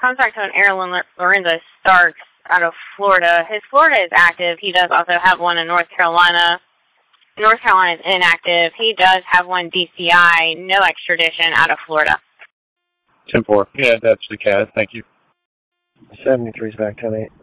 Contact on Aaron Lorenzo Starks out of Florida. His Florida is active. He does also have one in North Carolina. North Carolina is inactive. He does have one DCI, no extradition out of Florida. 10-4. Yeah, that's the CAD. Thank you. 73's back 10-8.